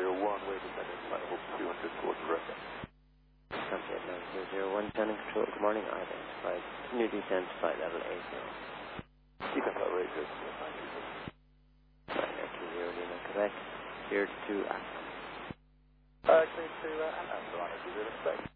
wave descending flight level 200 towards Russia. Sunset 9001, sounding control, good morning, identified. Continue descent, flight level 80. Descent flight radio, 920 Lima, Quebec, 0 to 2 Alpha. Clear to Alpha, 90 respect.